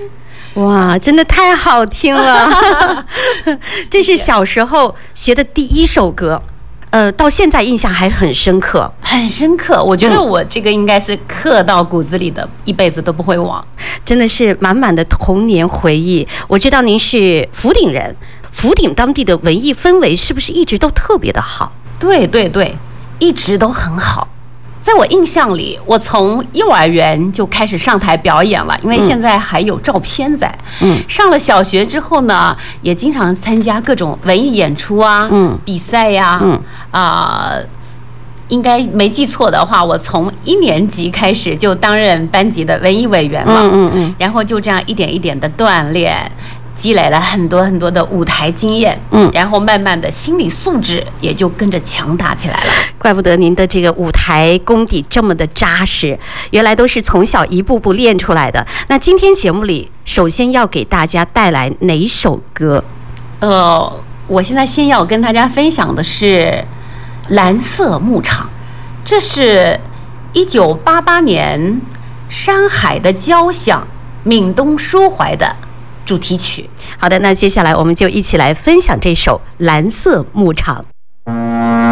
哇，真的太好听了！这是小时候学的第一首歌，到现在印象还很深刻， 很深刻。我觉得我这个应该是刻到骨子里的，一辈子都不会忘。 真的是满满的童年回忆。我知道您是福鼎人，福鼎当地的文艺氛围是不是一直都特别的好？ 对对对，一直都很好。在我印象里，我从幼儿园就开始上台表演了，因为现在还有照片在。上了小学之后呢，也经常参加各种文艺演出啊，比赛呀，应该没记错的话，我从1年级开始就担任班级的文艺委员了。然后就这样一点一点的锻炼。积累了很多很多的舞台经验，然后慢慢的心理素质也就跟着强大起来了。 怪不得您的这个舞台功底这么的扎实，原来都是从小一步步练出来的。那今天节目里，首先要给大家带来哪首歌？ 我现在先要跟大家分享的是《蓝色牧场》，这是1988年山海的交响闽东抒怀的主题曲。 好的，那接下来我们就一起来分享这首《蓝色牧场》。